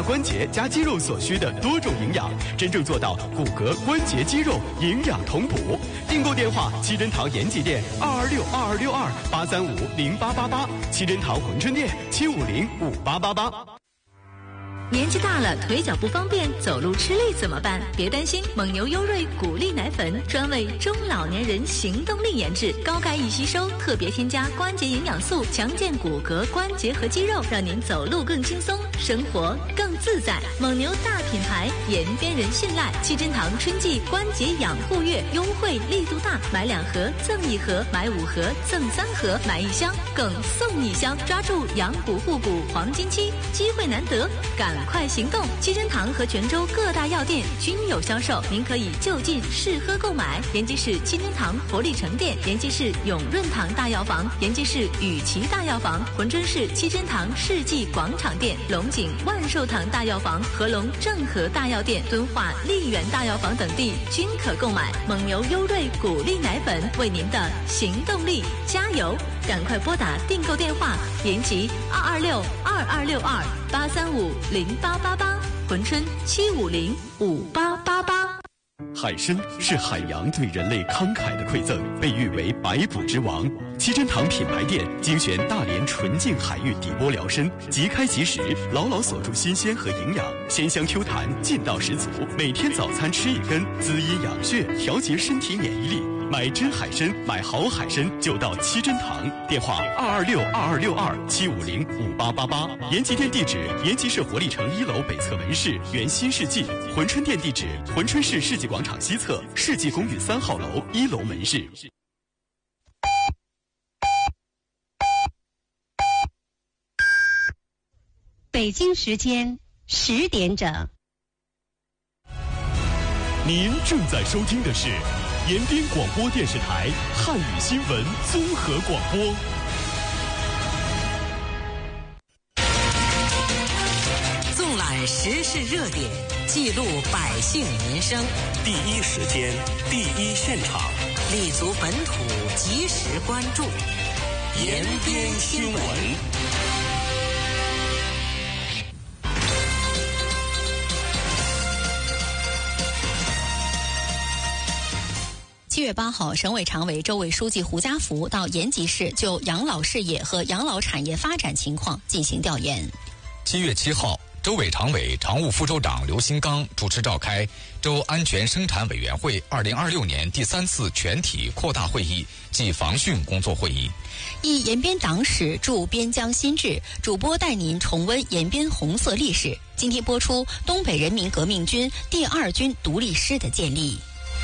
关节加肌肉所需的多种营养，真正做到骨骼、关节、肌肉营养同补。订购电话：七珍堂延吉店2262262835888，七珍堂珲春店7505888。 年纪大了，腿脚不方便，走路吃力怎么办？别担心，蒙牛优瑞骨力奶粉专为中老年人行动力研制，高钙易吸收，特别添加关节营养素，强健骨骼、关节和肌肉，让您走路更轻松，生活更自在。蒙牛大品牌，延边人信赖。七珍堂春季关节养护月优惠力度大，买2盒赠1盒，买5盒赠3盒，买1箱更送1箱，抓住养骨护骨黄金期，机会难得，赶快行动！七珍堂和泉州各大药店均有销售，您可以就近试喝购买。延吉市七珍堂活力城店、延吉市永润堂大药房、延吉市雨琦大药房、珲春市七珍堂世纪广场店、龙井万寿堂大药房、合龙正和大药店、敦化丽园大药房等地均可购买。蒙牛优瑞骨力奶粉，为您的行动力加油！赶快拨打订购电话：延吉226226283508888，珲春7505888。 海参是海洋对人类慷慨的馈赠，被誉为百补之王。七珍堂品牌店精选大连纯净海域底波疗参，即开即食，牢牢锁住新鲜和营养，鲜香 Q 弹，劲道十足。每天早餐吃1根，滋阴养血，调节身体免疫力。买真海参，买好海参就到七珍堂，电话226226275058888。延吉店地址：延吉市活力城1楼北侧门市原新世纪。珲春店地址：珲春市世纪广场西侧世纪公寓3号楼1楼门市。 北京时间10点整。 您正在收听的是延边广播电视台汉语新闻综合广播。 纵览时事热点，记录百姓民生， 第一时间，第一现场， 立足本土，及时关注延边新闻。 7月8号，省委常委、州委书记胡家福到延吉市就养老事业和养老产业发展情况进行调研。 7月7号，州委常委、常务副州长刘新刚主持召开州安全生产委员会2026年第3次全体扩大会议暨防汛工作会议。 忆延边党史驻边疆新志，主播带您重温延边红色历史。今天播出东北人民革命军第2军独立师的建立。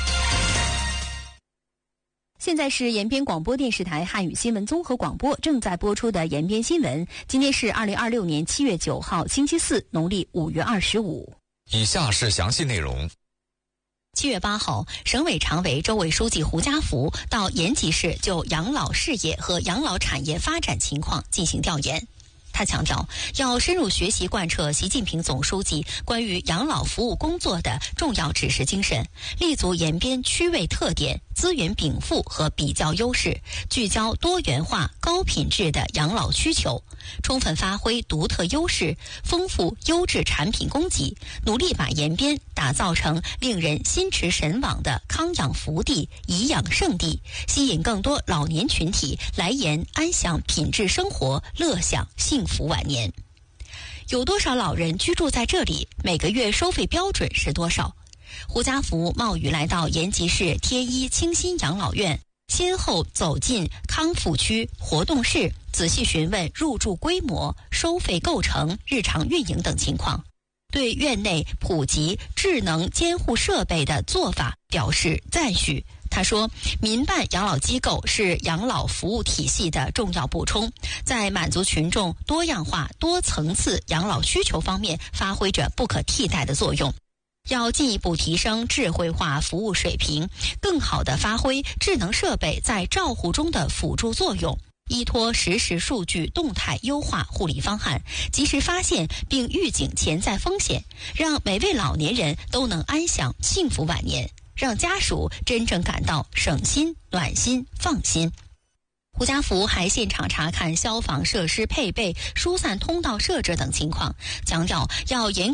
现在是延边广播电视台汉语新闻综合广播正在播出的延边新闻。今天是2026年7月9号，星期四，农历5月25。 以下是详细内容。 7月8号，省委常委、州委书记胡家福到延吉市就养老事业和养老产业发展情况进行调研。他强调，要深入学习贯彻习近平总书记关于养老服务工作的重要指示精神，立足延边区位特点、资源禀赋和比较优势，聚焦多元化、高品质的养老需求，充分发挥独特优势，丰富优质产品供给，努力把延边打造成令人心驰神往的康养福地、颐养圣地，吸引更多老年群体来延安享品质生活，乐享幸福晚年。有多少老人居住在这里？每个月收费标准是多少？胡家福冒雨来到延吉市天一清新养老院，先后走进康复区、活动室，仔细询问入住规模、收费构成、日常运营等情况，对院内普及智能监护设备的做法表示赞许。他说，民办养老机构是养老服务体系的重要补充，在满足群众多样化、多层次养老需求方面发挥着不可替代的作用。要进一步提升智慧化服务水平，更好地发挥智能设备在照护中的辅助作用，依托实时数据动态优化护理方案，及时发现并预警潜在风险，让每位老年人都能安享幸福晚年，让家属真正感到省心、暖心、放心。胡家福还现场查看消防设施配备、疏散通道设置等情况，强调要严